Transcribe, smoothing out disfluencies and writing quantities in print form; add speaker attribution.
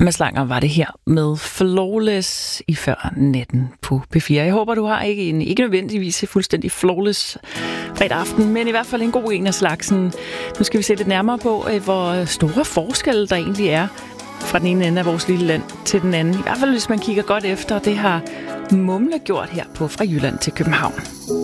Speaker 1: Mads Langer var det her med Flawless i før natten på P4. Jeg håber, du har ikke nødvendigvis en fuldstændig flawless fredag aften, men i hvert fald en god en af slagsen. Nu skal vi se lidt nærmere på, hvor store forskelle der egentlig er fra den ene ende af vores lille land til den anden. I hvert fald, hvis man kigger godt efter, det har Mumle gjort her på Fra Jylland til København.